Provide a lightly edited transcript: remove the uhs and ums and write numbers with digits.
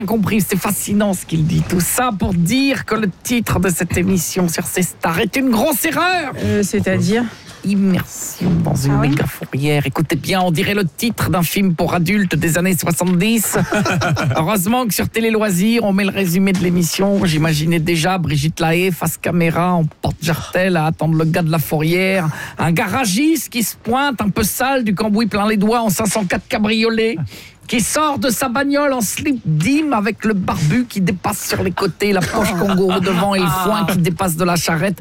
Compris, c'est fascinant ce qu'il dit. Tout ça pour dire que le titre de cette émission sur ces stars est une grosse erreur. C'est-à-dire Immersion dans une méga fourrière. Écoutez bien, on dirait le titre d'un film pour adultes des années 70. Heureusement que sur Télé Loisirs, on met le résumé de l'émission. J'imaginais déjà Brigitte Lahaie face caméra en porte-jartel à attendre le gars de la fourrière. Un garagiste qui se pointe un peu sale, du cambouis plein les doigts en 504 cabriolet, qui sort de sa bagnole en slip dim avec le barbu qui dépasse sur les côtés, la poche kangourou devant et le foin qui dépasse de la charrette.